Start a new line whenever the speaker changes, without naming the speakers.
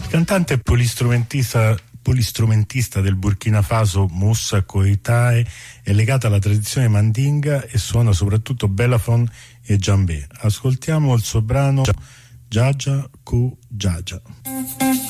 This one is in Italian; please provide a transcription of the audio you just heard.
Cantante e polistrumentista del Burkina Faso, Moussa Koitae è legata alla tradizione mandinga e suona soprattutto bellafon e djembé. Ascoltiamo il suo brano Jaja Ku Jaja.